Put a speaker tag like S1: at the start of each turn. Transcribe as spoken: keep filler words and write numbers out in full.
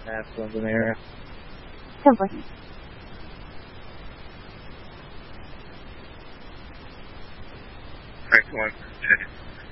S1: Masculine's in the area.
S2: ten four.
S3: Frank one, check it.